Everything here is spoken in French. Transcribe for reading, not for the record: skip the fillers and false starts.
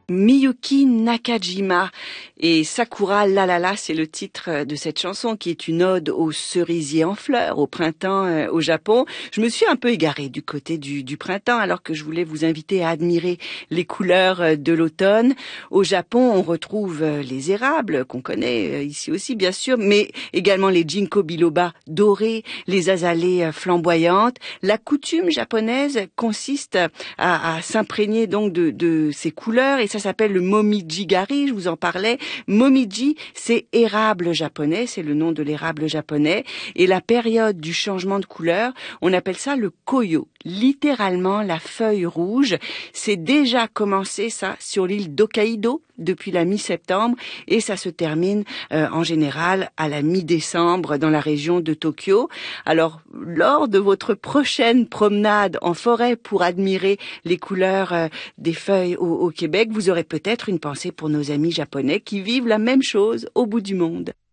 Miyuki Nakajima et Sakura La La La, c'est le titre de cette chanson qui est une ode aux cerisiers en fleurs, au printemps au Japon. Je me suis un peu égarée du côté du printemps alors que je voulais vous inviter à admirer les couleurs de l'automne. Au Japon, on retrouve les érables qu'on connaît ici aussi bien sûr, mais également les ginkgo biloba dorés, les azalées flamboyantes. La coutume japonaise consiste à s'imprégner donc de ces couleurs et ça s'appelle le momiji-gari, je vous en parlais. Momiji, c'est érable japonais, c'est le nom de l'érable japonais. Et la période du changement de couleur, on appelle ça le koyo, littéralement la feuille rouge. C'est déjà commencé ça sur l'île d'Hokkaido depuis la mi-septembre et ça se termine en général à la mi-décembre dans la région de Tokyo. Alors, lors de votre prochaine promenade en forêt pour admirer les couleurs des feuilles au Québec, vous aurez peut-être une pensée pour nos amis japonais qui vivent la même chose au bout du monde.